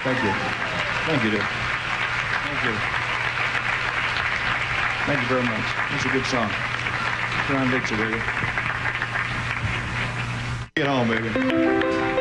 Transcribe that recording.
Thank you. Thank you, dear. Thank you. Thank you very much. It's a good song. John Dixie, baby. Get home, baby.